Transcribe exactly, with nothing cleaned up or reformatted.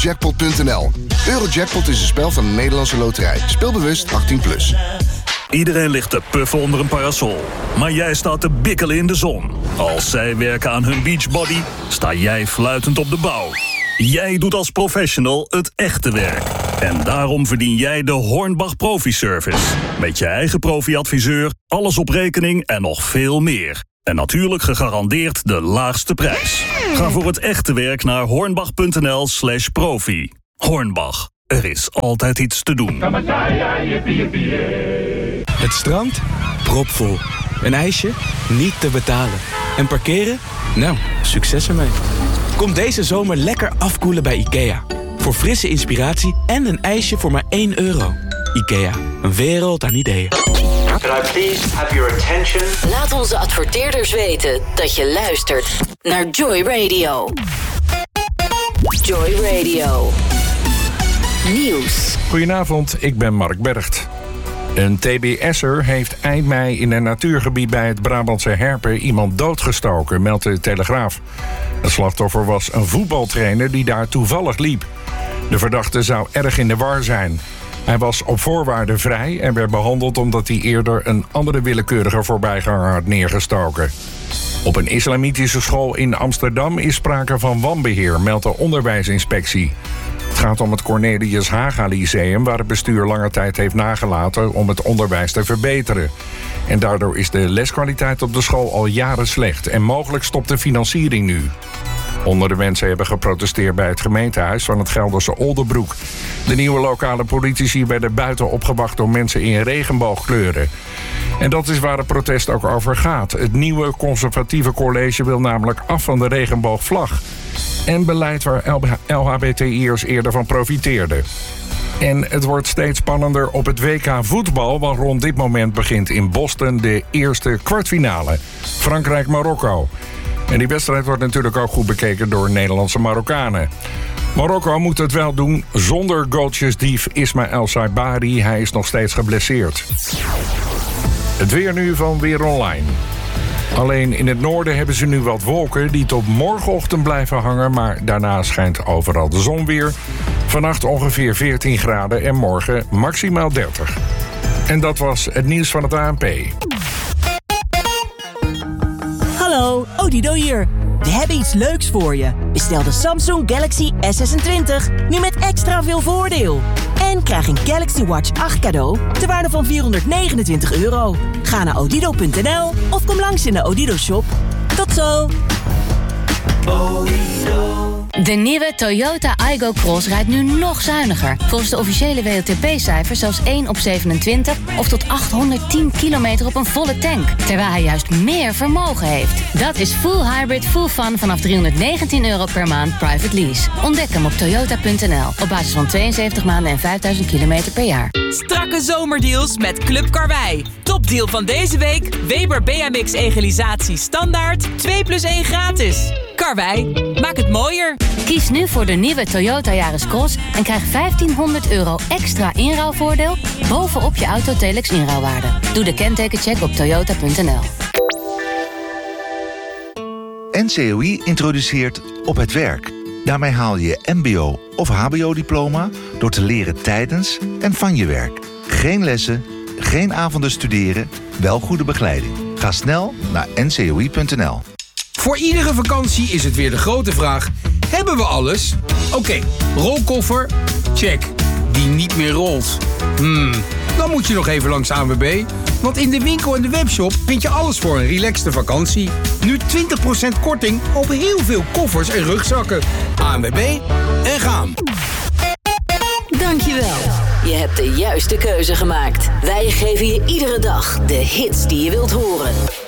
Jackpot punt n l. Eurojackpot is een spel van de Nederlandse Loterij. Speel bewust achttien plus. Iedereen ligt te puffen onder een parasol. Maar jij staat te bikkelen in de zon. Als zij werken aan hun beachbody, sta jij fluitend op de bouw. Jij doet als professional het echte werk. En daarom verdien jij de Hornbach Profi Service. Met je eigen profi-adviseur, alles op rekening en nog veel meer. En natuurlijk gegarandeerd de laagste prijs. Ga voor het echte werk naar hornbach punt n l slash profi. Hornbach, er is altijd iets te doen. Het strand? Propvol. Een ijsje? Niet te betalen. En parkeren? Nou, succes ermee. Kom deze zomer lekker afkoelen bij IKEA. Voor frisse inspiratie en een ijsje voor maar één euro. IKEA, een wereld aan ideeën. Could I please have your attention? Laat onze adverteerders weten dat je luistert naar Joy Radio. Joy Radio. Nieuws. Goedenavond, ik ben Mark Bergt. Een T B S'er heeft eind mei in een natuurgebied bij het Brabantse Herpen iemand doodgestoken, meldt de Telegraaf. Het slachtoffer was een voetbaltrainer die daar toevallig liep. De verdachte zou erg in de war zijn. Hij was op voorwaarde vrij en werd behandeld omdat hij eerder een andere willekeurige voorbijganger had neergestoken. Op een islamitische school in Amsterdam is sprake van wanbeheer, meldt de onderwijsinspectie. Het gaat om het Cornelius Haga Lyceum, waar het bestuur lange tijd heeft nagelaten om het onderwijs te verbeteren. En daardoor is de leskwaliteit op de school al jaren slecht en mogelijk stopt de financiering nu. Honderden mensen hebben geprotesteerd bij het gemeentehuis van het Gelderse Oldebroek. De nieuwe lokale politici werden buiten opgewacht door mensen in regenboogkleuren. En dat is waar het protest ook over gaat. Het nieuwe conservatieve college wil namelijk af van de regenboogvlag. En beleid waar L H B T I'ers eerder van profiteerden. En het wordt steeds spannender op het W K voetbal, want rond dit moment begint in Boston de eerste kwartfinale. Frankrijk-Marokko. En die wedstrijd wordt natuurlijk ook goed bekeken door Nederlandse Marokkanen. Marokko moet het wel doen zonder goaltjesdief Ismaël Saibari. Hij is nog steeds geblesseerd. Het weer nu van Weer Online. Alleen in het noorden hebben ze nu wat wolken die tot morgenochtend blijven hangen, maar daarna schijnt overal de zon weer. Vannacht ongeveer veertien graden en morgen maximaal dertig. En dat was het nieuws van het A N P. Hallo, Odido hier. We hebben iets leuks voor je. Bestel de Samsung Galaxy S zesentwintig nu met extra veel voordeel. En krijg een Galaxy Watch acht cadeau ter waarde van vierhonderdnegenentwintig euro. Ga naar odido punt n l of kom langs in de Odido shop. Tot zo! De nieuwe Toyota Aygo Cross rijdt nu nog zuiniger. Volgens de officiële W L T P-cijfers zelfs één op zevenentwintig... of tot achthonderdtien kilometer op een volle tank. Terwijl hij juist meer vermogen heeft. Dat is full hybrid, full fun vanaf driehonderdnegentien euro per maand private lease. Ontdek hem op toyota punt n l. Op basis van tweeënzeventig maanden en vijfduizend kilometer per jaar. Strakke zomerdeals met Club Karwei. Topdeal van deze week. Weber B M X Egalisatie standaard. twee plus één gratis. Karwei, maak het mooier. Kies nu voor de nieuwe Toyota Yaris Cross en krijg vijftienhonderd euro extra inruilvoordeel bovenop je Autotelex inruilwaarde. Doe de kentekencheck op toyota punt n l. N C O I introduceert Op het Werk. Daarmee haal je je mbo- of hbo-diploma door te leren tijdens en van je werk. Geen lessen, geen avonden studeren, wel goede begeleiding. Ga snel naar n c o i punt n l. Voor iedere vakantie is het weer de grote vraag: hebben we alles? Oké, okay, rolkoffer? Check. Die niet meer rolt? Hmm, dan moet je nog even langs A N W B. Want in de winkel en de webshop vind je alles voor een relaxte vakantie. Nu twintig procent korting op heel veel koffers en rugzakken. A N W B en gaan. Dankjewel. Je hebt de juiste keuze gemaakt. Wij geven je iedere dag de hits die je wilt horen.